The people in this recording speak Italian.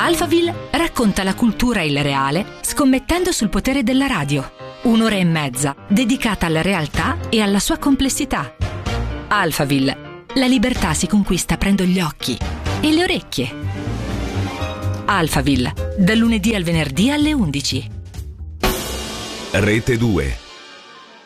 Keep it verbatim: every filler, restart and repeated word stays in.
Alphaville racconta la cultura e il reale scommettendo sul potere della radio. Un'ora e mezza dedicata alla realtà e alla sua complessità. Alphaville. La libertà si conquista aprendo gli occhi e le orecchie. Alphaville. Dal lunedì al venerdì alle undici. Rete due.